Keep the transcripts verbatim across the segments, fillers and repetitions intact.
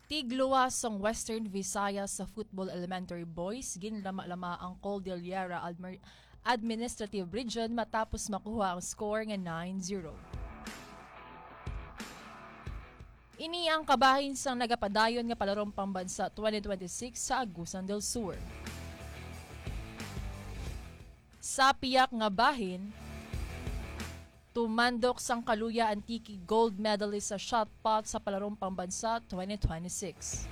Tigluwas ang Western Visayas sa Football Elementary Boys, ginlama-lama ang Cordillera Admi- Administrative Region matapos makuha ang score nga nine zero. Ini ang kabahin sang nagapadayon nga palarong pambansa twenty twenty-six sa Agusan del Sur. Sa piyak nga bahin, tumandok sang Kaluya Antique gold medalist sa shot put sa palarong pambansa twenty twenty-six.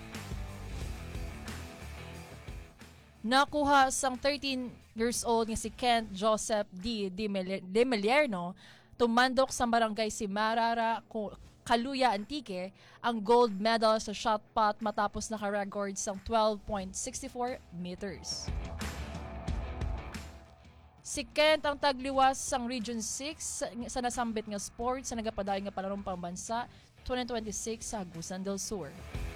Nakuha sang thirteen years old nga si Kent Joseph D. De Melierno, tumandok sa barangay si Marara, Kaluya Antique, ang gold medal sa shot put matapos naka-record sang twelve point six four meters. Si Kent ang tagliwas sang Region six sa nasambit nga sports sa nagapadayon nga palarong pambansa twenty twenty-six sa Agusan del Sur.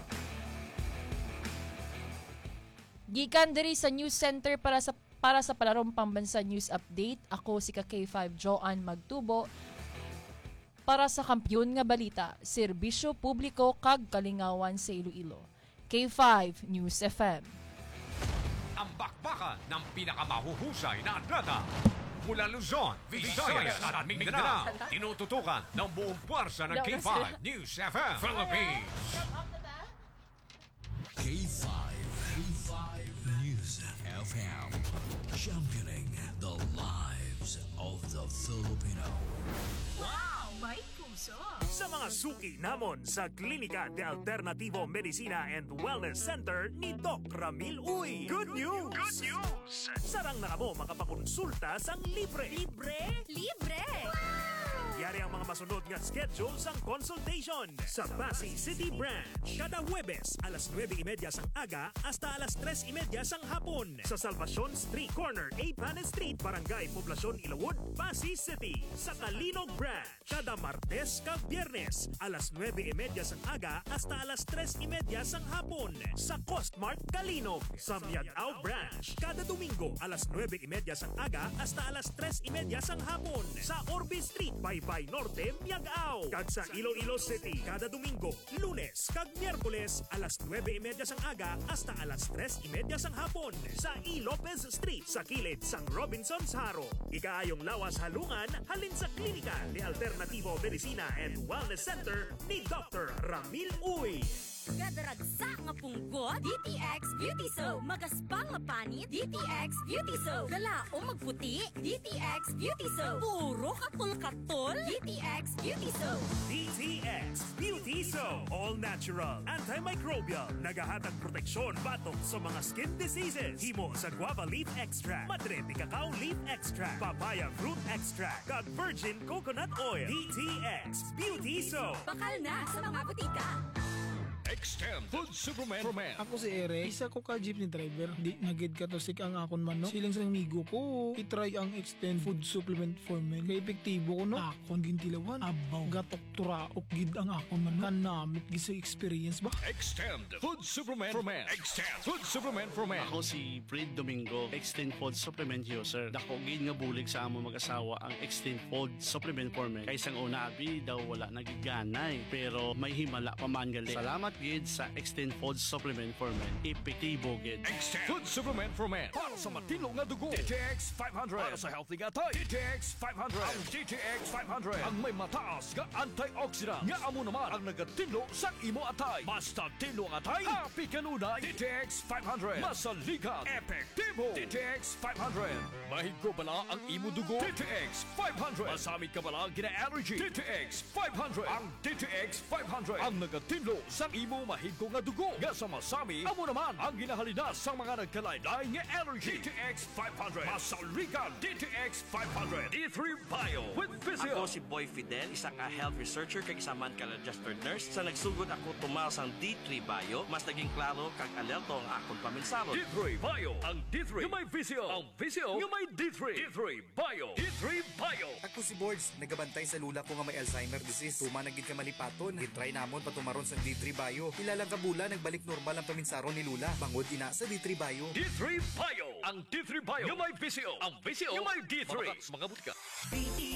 Gikan diri sa News Center para sa para sa palarong pambansa news update, ako si K five Joanne Magtubo. Para sa kampyon nga balita, serbisyo publiko kag kalingawan sa Iloilo. K five News F M. Ang bakbakan ng pinakamahuhusay na atleta mula Luzon, Visayas at Mindanao. Tinututukan ng buong puwersa ng K five News F M Philippines. K five, K five News F M, championing the lives of the Filipino. Wow! May puso! Sa mga suki namon sa Klinika de Alternativo Medicina and Wellness Center ni Doc Ramil Uy. Good news! Good news! Sarang na mo makapakonsulta sang libre. Libre? Libre! Wow! Yari ang mga masunod nga schedule sang consultation sa Pasay City Branch. Kada Huwebes, alas nueve y media sang aga hasta alas tres y media sang hapon. Sa Salvacion Street Corner, A. Panes Street, Barangay Poblacion, Ilawod, Pasay City. Sa Kalinog Branch, kada Martes kag Biyernes, alas nueve y media sang aga hasta alas tres y media sang hapon. Sa Costmart Kalinog. Sa Miagao Branch, kada Domingo, alas nueve y media sang aga hasta alas tres y media sang hapon. Sa Orbi Street, Baybay Norte, Miagao. Kag sa Iloilo City, kada Domingo, Lunes kag Miyerkules, alas nueve y media sang aga hasta alas tres y media sang hapon. Sa E. Lopez Street, sa kilid sang Robinson's Haro. Ikaayong lawas halungan, halin sa Klinika ni Alternativo Medicina and Wellness Center ni Doctor Ramil Uy. Kadaragsa nga punggot, D T X Beauty Soap. Magaspang nga panit, D T X Beauty Soap. Dala o magputi, D T X Beauty Soap. Puro katol-katol, D T X Beauty Soap. D T X Beauty Soap. All natural, antimicrobial, nagahatag proteksyon batok sa mga skin diseases. Himo sa guava leaf extract, madre de cacao leaf extract, papaya fruit extract, kag virgin coconut oil. D T X Beauty Soap. Bakal na sa mga butika. Extend Food Supplement for Men. Ako si Eric, isa ko ka jeepney driver. Di nagid ka to sik ang akon man, no? Siling sa migo ko, itry ang Extend Food Supplement for Men. Kaya epektibo ko, no? Akon gintilawan, abaw, gatok turaok gid ang akon man, no? Kanamit gisa experience ba? Extend Food Supplement for Men. Extend Food Supplement for Men. Ako si Fred Domingo, Extend Food Supplement user. Dako gid nga bulig sa amo mag-asawa ang Extend Food Supplement for Men. Kay sang una abi daw wala nagiganay, pero may himala pa man gali. Salamat gid sa Extend Food Supplement for Men. Epektibo gid. Extend Food Supplement for Men. Para sa matino nga dugo, D T X five hundred. Para sa healthy nga tayo, D T X five hundred. Ang D T X five hundred ang may mataas nga antioxidant nga amo naman ang nagatinlo sa imo atay. Basta tinlo ang atay, happy kanunay. D T X five hundred. Masaligan, epektibo. D T X five hundred. Mahigko bala ang imo dugo, D T X five hundred. Masamit ka bala gina-allergy, D T X five hundred. Ang D T X five hundred ang nagatinlo sa imo mahigko nga dugo. Nga sa masami, amo naman ang ginahalinas sa mga nagkalaylay nga allergy. D T X five hundred. Masaligan, D T X five hundred. D three Bio with Physio. Ako si Boy Fidel, isa ka health researcher kag isa man ka registered nurse. Sa nagsugod ako tumal sang D three Bio, mas naging klaro kag alerto ang akong paminsalo. D three Bio, ang D three nga may Physio. Ang Physio nga may D three. D three Bio. D three Bio. Ako si Boards, nagabantay sa lula ko nga may Alzheimer disease. Tuma nagid ka malipaton. Gitry namon patumaron sa D three Bio. Ilalang kabula nagbalik normal ang paminsaro ni Lula. Bangod ina sa D three Bio. D three Bio. Ang D three Bio nga may Physio. Ang Physio nga may D three. Mga butka. D T